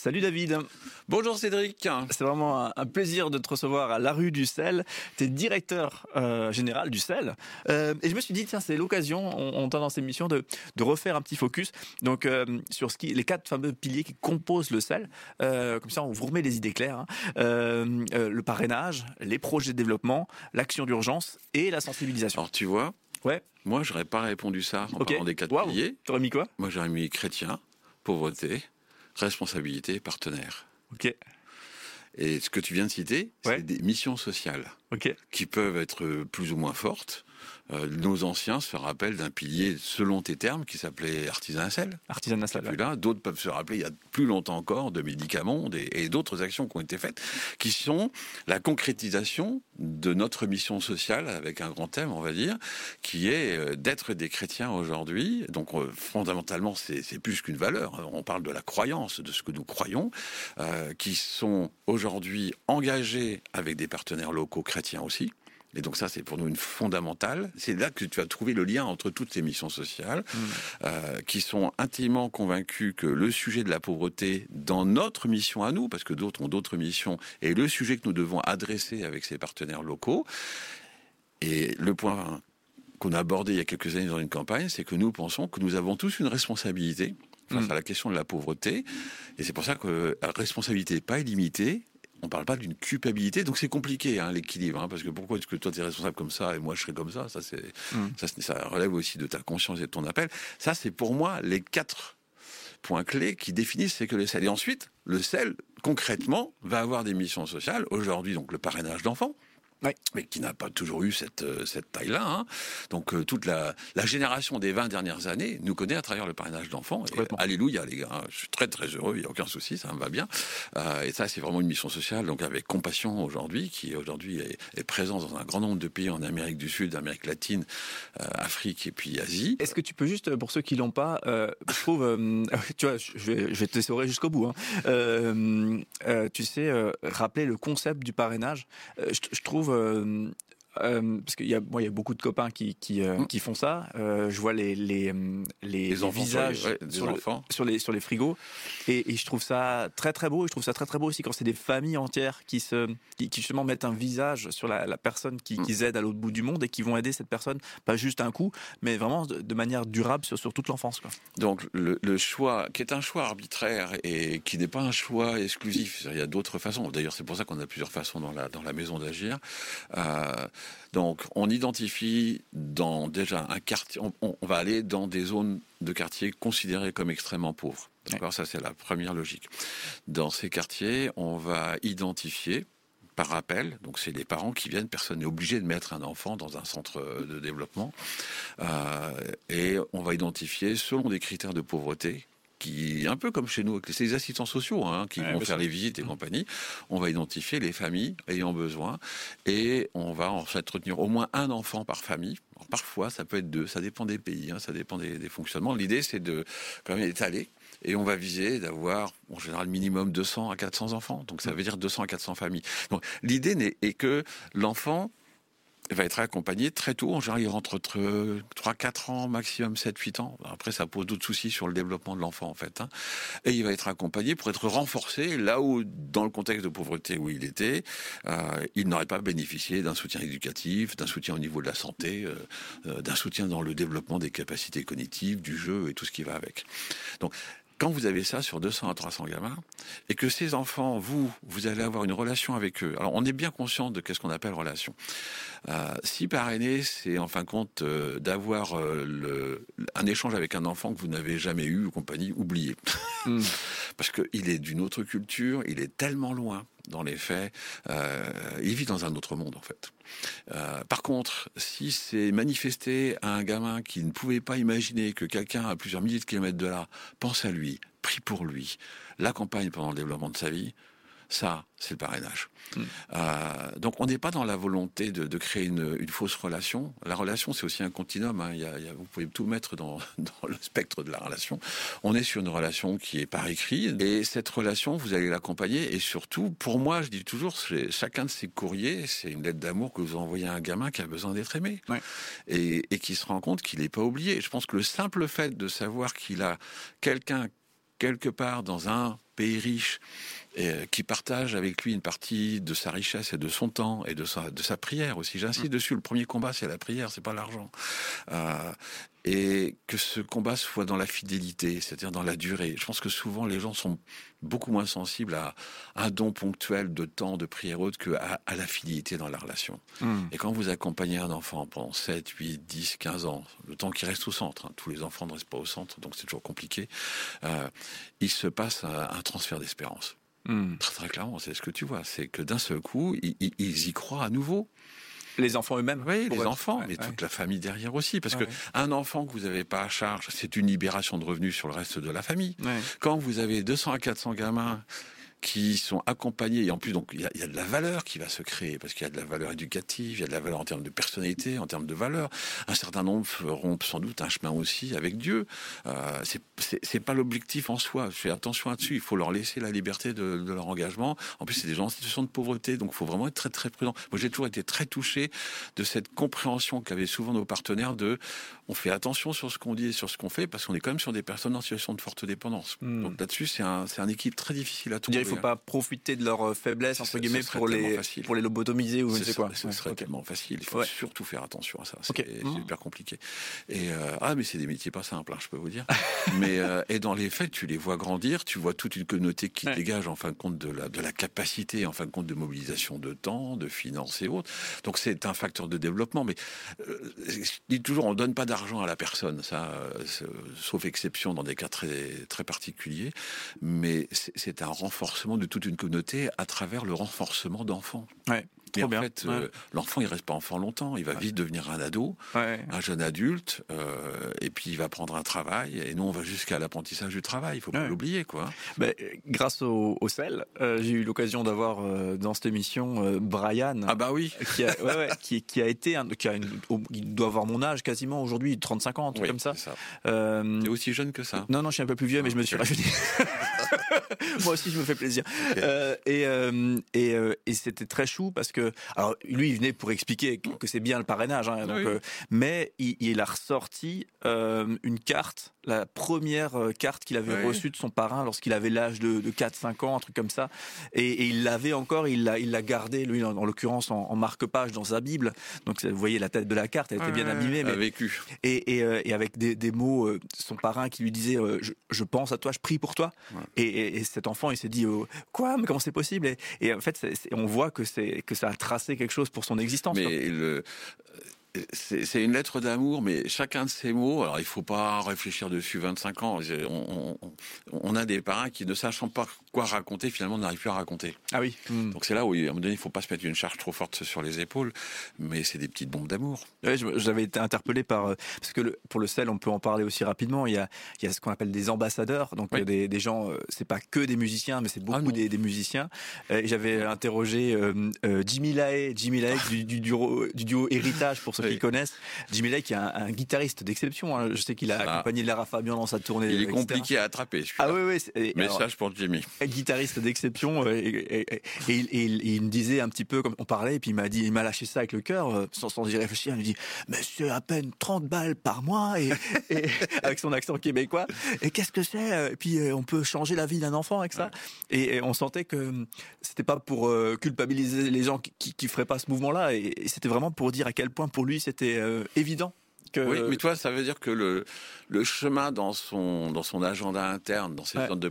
Salut David. Bonjour Cédric. C'est vraiment un plaisir de te recevoir à la rue du sel. Tu es directeur général du sel. Et je me suis dit, tiens, c'est l'occasion, on t'a dans cette émission, de refaire un petit focus donc, sur les 4 fameux piliers qui composent le sel. Comme ça, on vous remet les idées claires. Le parrainage, les projets de développement, l'action d'urgence et la sensibilisation. Alors tu vois, Ouais. moi j'aurais pas répondu ça en parlant des 4 piliers. T'aurais mis quoi? Moi j'aurais mis chrétien, pauvreté, responsabilité, partenaire. Ok. Et ce que tu viens de citer, Ouais. c'est des missions sociales Ok. qui peuvent être plus ou moins fortes. Nos anciens se rappellent d'un pilier, selon tes termes, qui s'appelait artisanat sel. Artisanat sel. Plus là. D'autres peuvent se rappeler, il y a plus longtemps encore, de médicaments et d'autres actions qui ont été faites, qui sont la concrétisation de notre mission sociale, avec un grand thème, on va dire, qui est d'être des chrétiens aujourd'hui. Donc fondamentalement, c'est plus qu'une valeur. On parle de la croyance, de ce que nous croyons, qui sont aujourd'hui engagés avec des partenaires locaux chrétiens aussi. Et donc ça, c'est pour nous une fondamentale. C'est là que tu vas trouver le lien entre toutes ces missions sociales, qui sont intimement convaincus que le sujet de la pauvreté, dans notre mission à nous, parce que d'autres ont d'autres missions, est le sujet que nous devons adresser avec ces partenaires locaux. Et le point qu'on a abordé il y a quelques années dans une campagne, c'est que nous pensons que nous avons tous une responsabilité face à la question de la pauvreté. Et c'est pour ça que la responsabilité n'est pas illimitée. On ne parle pas d'une culpabilité, donc c'est compliqué l'équilibre, parce que pourquoi est-ce que toi tu es responsable comme ça et moi je serais comme ça, ça relève aussi de ta conscience et de ton appel. Ça, c'est pour moi les 4 points clés qui définissent ce que le sel. Et ensuite, le sel, concrètement, va avoir des missions sociales. Aujourd'hui, donc le parrainage d'enfants. Oui. Mais qui n'a pas toujours eu cette taille-là. Donc toute la génération des 20 dernières années nous connaît à travers le parrainage d'enfants. Et, alléluia les gars, je suis très très heureux, il n'y a aucun souci, ça me va bien. Et ça, c'est vraiment une mission sociale, donc avec Compassion aujourd'hui, qui aujourd'hui est présente dans un grand nombre de pays en Amérique du Sud, Amérique latine, Afrique et puis Asie. Est-ce que tu peux juste, pour ceux qui l'ont pas, je trouve, tu vois, je vais te laisser jusqu'au bout. Tu sais, rappeler le concept du parrainage. Je trouve. Parce qu'il y a beaucoup de copains qui font ça. Je vois les visages sur les frigos et je trouve ça très très beau. Et je trouve ça très très beau aussi quand c'est des familles entières qui justement mettent un visage sur la personne qu'ils aident à l'autre bout du monde et qui vont aider cette personne, pas juste un coup, mais vraiment de manière durable sur toute l'enfance, quoi. Donc le choix, qui est un choix arbitraire et qui n'est pas un choix exclusif, il y a d'autres façons. D'ailleurs, c'est pour ça qu'on a plusieurs façons dans la maison d'agir. Donc, on identifie déjà un quartier. On va aller dans des zones de quartiers considérées comme extrêmement pauvres. D'accord, ça c'est la première logique. Dans ces quartiers, on va identifier par appel. Donc, c'est les parents qui viennent. Personne n'est obligé de mettre un enfant dans un centre de développement. Et on va identifier selon des critères de pauvreté. Qui, un peu comme chez nous, c'est les assistants sociaux qui vont faire les visites et compagnie. On va identifier les familles ayant besoin et on va en fait retenir au moins un enfant par famille. Alors, parfois, ça peut être 2, ça dépend des pays, ça dépend des fonctionnements. L'idée, c'est de quand même étaler et on va viser d'avoir en général minimum 200 à 400 enfants. Donc ça veut dire 200 à 400 familles. Donc l'idée est que l'enfant va être accompagné très tôt. En général, il rentre entre 3-4 ans, maximum 7-8 ans. Après, ça pose d'autres soucis sur le développement de l'enfant, en fait. Et il va être accompagné pour être renforcé là où, dans le contexte de pauvreté où il était, il n'aurait pas bénéficié d'un soutien éducatif, d'un soutien au niveau de la santé, d'un soutien dans le développement des capacités cognitives, du jeu et tout ce qui va avec. Donc, quand vous avez ça sur 200 à 300 gamins, et que ces enfants, vous allez avoir une relation avec eux. Alors, on est bien conscient de qu'est-ce qu'on appelle relation. Si parrainer, c'est en fin de compte d'avoir un échange avec un enfant que vous n'avez jamais eu, ou compagnie, oubliez. Parce qu'il est d'une autre culture, il est tellement loin dans les faits, il vit dans un autre monde en fait. Par contre, si c'est manifesté à un gamin qui ne pouvait pas imaginer que quelqu'un à plusieurs milliers de kilomètres de là pense à lui, prie pour lui, l'accompagne pendant le développement de sa vie, ça, c'est le parrainage. Donc, on n'est pas dans la volonté de créer une fausse relation. La relation, c'est aussi un continuum. Vous pouvez tout mettre dans le spectre de la relation. On est sur une relation qui est par écrit. Et cette relation, vous allez l'accompagner. Et surtout, pour moi, je dis toujours, chacun de ces courriers, c'est une lettre d'amour que vous envoyez à un gamin qui a besoin d'être aimé. Ouais. Et qui se rend compte qu'il n'est pas oublié. Je pense que le simple fait de savoir qu'il a quelqu'un quelque part dans un pays riche, qui partage avec lui une partie de sa richesse et de son temps et de sa prière aussi. J'insiste dessus, le premier combat, c'est la prière, c'est pas l'argent. Et que ce combat soit dans la fidélité, c'est-à-dire dans la durée. Je pense que souvent, les gens sont beaucoup moins sensibles à un don ponctuel de temps, de prière haute, qu'à la fidélité dans la relation. Et quand vous accompagnez un enfant pendant 7, 8, 10, 15 ans, le temps qui reste au centre, tous les enfants ne restent pas au centre, donc c'est toujours compliqué, il se passe un transfert d'espérance. Très, très clairement, c'est ce que tu vois, c'est que d'un seul coup, ils y croient à nouveau. Les enfants eux-mêmes. Oui, les enfants, mais toute la famille derrière aussi. Parce que un enfant que vous n'avez pas à charge, c'est une libération de revenus sur le reste de la famille. Quand vous avez 200 à 400 gamins qui sont accompagnés, et en plus, donc il y a de la valeur qui va se créer, parce qu'il y a de la valeur éducative, il y a de la valeur en termes de personnalité, en termes de valeur. Un certain nombre feront sans doute un chemin aussi avec Dieu. C'est pas l'objectif en soi. Je fais attention là-dessus. Il faut leur laisser la liberté de leur engagement. En plus, c'est des gens en situation de pauvreté, donc il faut vraiment être très très prudent. Moi, j'ai toujours été très touché de cette compréhension qu'avaient souvent nos partenaires on fait attention sur ce qu'on dit et sur ce qu'on fait, parce qu'on est quand même sur des personnes en situation de forte dépendance. Donc là-dessus, c'est un équilibre très difficile à trouver. Il ne faut pas profiter de leur faiblesse, entre guillemets, pour les lobotomiser ou je ne sais quoi. Ce serait tellement facile. Il faut surtout faire attention à ça. C'est super compliqué. Mais c'est des métiers pas simples, je peux vous dire. Et dans les faits, tu les vois grandir, tu vois toute une communauté qui dégage, en fin de compte, de la capacité, en fin de compte, de mobilisation de temps, de finances et autres. Donc c'est un facteur de développement. Mais je dis toujours, on ne donne pas d'argent à la personne, sauf exception dans des cas très, très particuliers. Mais c'est un renforcement de toute une communauté à travers le renforcement d'enfants. Et en fait, l'enfant, il reste pas enfant longtemps. Il va vite devenir un ado, un jeune adulte, et puis il va prendre un travail. Et nous, on va jusqu'à l'apprentissage du travail. Il faut pas l'oublier, quoi. Grâce au sel, j'ai eu l'occasion d'avoir dans cette émission Brian. Ah bah oui. Qui a été, il doit avoir mon âge quasiment aujourd'hui, 35 ans, un truc comme ça. C'est ça. T'es aussi jeune que ça. Non, je suis un peu plus vieux, mais je me suis rajeuni. Moi aussi, je me fais plaisir. Et c'était très chou parce que, alors lui, il venait pour expliquer que c'est bien le parrainage, mais il a ressorti une carte, la première carte qu'il avait reçue de son parrain lorsqu'il avait l'âge de 4-5 ans, un truc comme ça. Et il l'avait encore, il l'a gardé, lui, en l'occurrence, en marque-page dans sa Bible. Donc, vous voyez la tête de la carte, elle était bien abîmée. Mais vécu. Et avec des mots, son parrain qui lui disait je pense à toi, je prie pour toi. Et cet enfant, il s'est dit quoi, mais comment c'est possible? Et en fait, on voit que ça a tracé quelque chose pour son existence. Mais c'est une lettre d'amour, mais chacun de ces mots, alors il faut pas réfléchir dessus 25 ans. On a des parents qui, ne sachant pas quoi raconter, finalement n'arrivent plus à raconter. Ah oui. Donc c'est là où, à un moment donné, il faut pas se mettre une charge trop forte sur les épaules, mais c'est des petites bombes d'amour. Oui, j'avais été interpellé parce que pour le sel, on peut en parler aussi rapidement. Il y a ce qu'on appelle des ambassadeurs, donc des gens, c'est pas que des musiciens, mais c'est beaucoup des musiciens. J'avais interrogé Jimmy Lahaye du duo Héritage, pour ceux qui connaissent. Jimmy Lahaye, qui est un guitariste d'exception. Je sais qu'il a accompagné Lara Fabian dans sa tournée. Il est compliqué à attraper. Message pour Jimmy. Guitariste d'exception, et il me disait un petit peu, comme on parlait, et puis il m'a lâché ça avec le cœur, sans y réfléchir. Il me dit, mais c'est à peine 30 balles par mois, et avec son accent québécois. Et qu'est-ce que c'est? Et puis on peut changer la vie d'un enfant avec ça. Et on sentait que c'était pas pour culpabiliser les gens qui feraient pas ce mouvement-là, et c'était vraiment pour dire à quel point pour lui c'était évident. Oui, mais toi, ça veut dire que le chemin dans son agenda interne, dans ses zones de